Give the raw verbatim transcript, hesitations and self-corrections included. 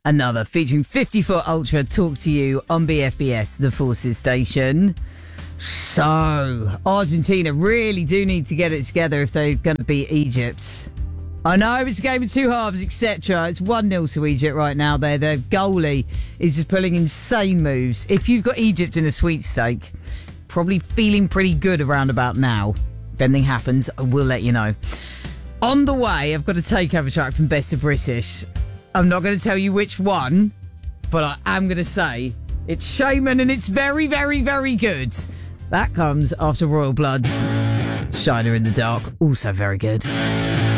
another featuring fifty foot Ultra talk to you on B F B S, the Forces station. So, Argentina really do need to get it together if they're going to beat Egypt. I know it's a game of two halves, et cetera. It's one nil to Egypt right now. There, their goalie is just pulling insane moves. If you've got Egypt in a sweepstake, probably feeling pretty good around about now. If anything happens, I will let you know. On the way, I've got a takeover track from Best of British. I'm not going to tell you which one, but I am going to say it's Shaman and it's very, very, very good. That comes after Royal Bloods. Shiner in the Dark, also very good.